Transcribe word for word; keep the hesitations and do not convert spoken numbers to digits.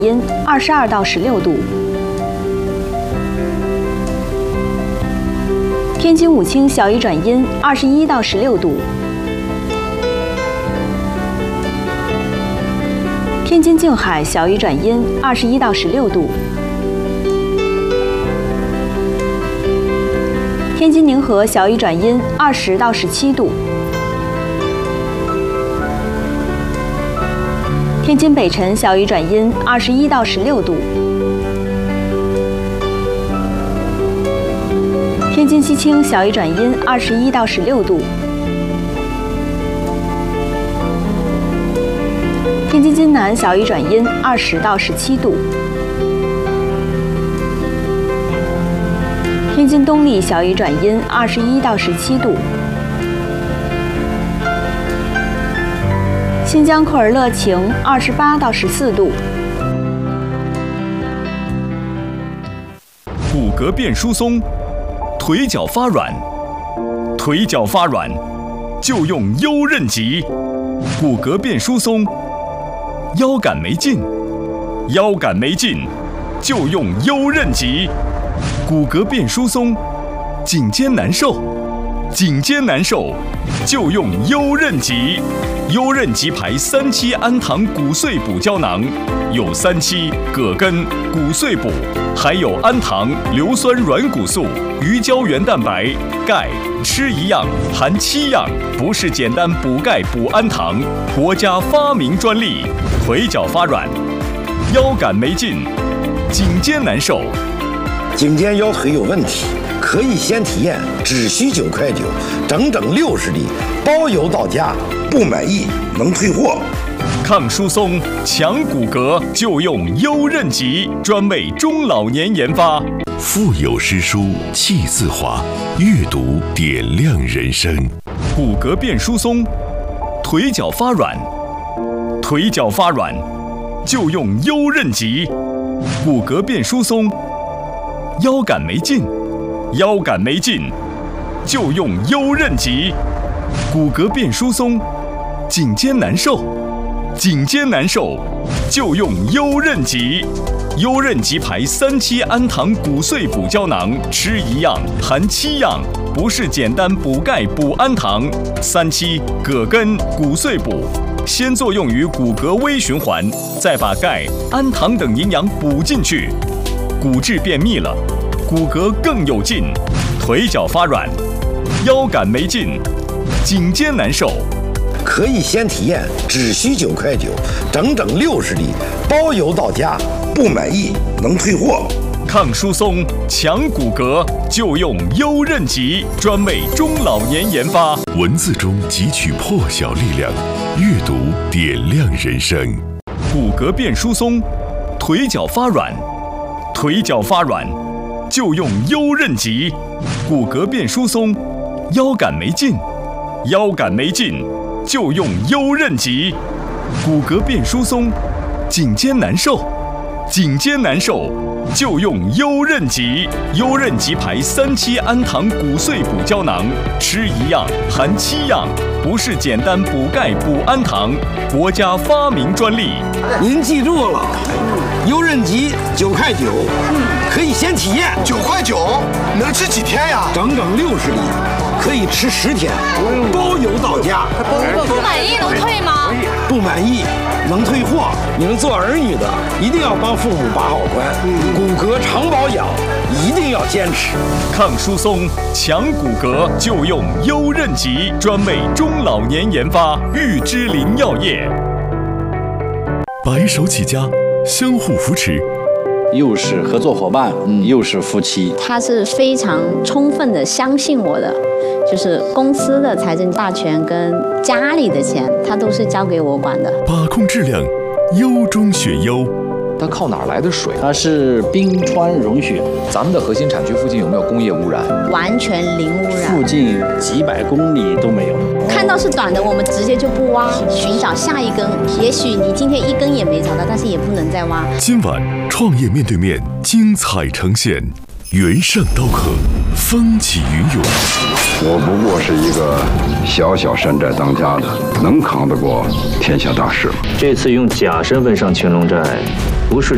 阴二十二到十六度。天津武清小雨转阴二十一到十六度。天津静海小雨转阴二十一到十六度。天津宁河小雨转阴二十到十七度。天津北辰小雨转阴二十一到十六度。天津西青小雨转阴二十一到十六度。天津津南小雨转阴二十到十七度。天津东丽小雨转阴二十一到十七度。新疆库尔勒晴二十八到十四度。 骨骼变疏松，腿脚发软，腿脚发软就用优韧极。骨骼变疏松，腰杆没劲，腰杆没劲就用优韧极。骨骼变疏松，颈肩难受，颈肩难受就用优韧极。优韧极牌三七氨糖骨碎补胶囊，有三七、葛根、骨碎补，还有氨糖、硫酸软骨素、鱼胶原蛋白、钙，吃一样含七样，不是简单补钙补氨糖，国家发明专利。腿脚发软，腰杆没劲，颈肩难受， 颈肩腰腿有问题，可以先体验，只需九块九，整整六十粒，包邮到家，不满意能退货。 抗疏松、强骨骼就用优韧极，专为中老年研发。 腹有诗书气自华，阅读点亮人生。 骨骼变疏松，腿脚发软，腿脚发软就用优韧极。骨骼变疏松，腰杆没劲，腰杆没劲就用优韧极。骨骼变疏松，颈肩难受，颈肩难受就用优韧极。优韧极牌三七氨糖骨碎补胶囊，吃一样含七样，不是简单补钙补氨糖。三七、葛根、骨碎补，先作用于骨骼微循环，再把钙、氨糖等营养补进去，骨质变密了，骨骼更有劲，腿脚发软，腰杆没劲，颈肩难受。 可以先体验，只需九块九，整整六十粒，包邮到家，不满意能退货。 抗疏松、强骨骼就用优韧极，专为中老年研发。 文字中汲取破晓力量，阅读点亮人生。 骨骼变疏松，腿脚发软，腿脚发软就用优韧极。骨骼变疏松，腰杆没劲，腰杆没劲就用优韧极。骨骼变疏松，颈肩难受，颈肩难受就用优韧极。优韧极牌三七氨糖骨碎补胶囊，吃一样含七样，不是简单补钙补氨糖，国家发明专利。 您记住了，优韧极九块九，可以先体验。 九块九能吃几天呀？ 整整六十粒，可以吃十天，包邮到家。 不满意能退吗？ 不满意能退货。你们做儿女的一定要帮父母把好关，骨骼常保养一定要坚持。 抗疏松、强骨骼就用优韧极，专为中老年研发。玉芝林药业， 白手起家，相互扶持。 又是合作伙伴，嗯，又是夫妻。 他是非常充分的相信我的，就是公司的财政大权跟家里的钱，他都是交给我管的。 把控质量，优中选优。 它靠哪儿来的水？ 它是冰川融雪。 咱们的核心产区附近有没有工业污染？ 完全零污染， 附近几百公里都没有。 看到是短的，我们直接就不挖，寻找下一根。也许你今天一根也没找到，但是也不能再挖。 今晚创业面对面精彩呈现，原上刀客，风起云涌。 我不过是一个小小山寨当家的，能扛得过天下大事吗？ 这次用假身份上乾隆寨，不是